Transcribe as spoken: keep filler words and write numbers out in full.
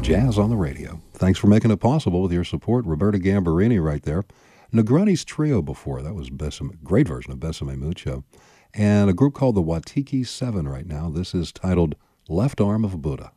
Jazz on the Radio. Thanks for making it possible with your support. Roberta Gambarini right there. Negroni's Trio before. That was Besame, great version of Besame Mucho. And a group called the Watiki Seven right now. This is titled Left Arm of Buddha.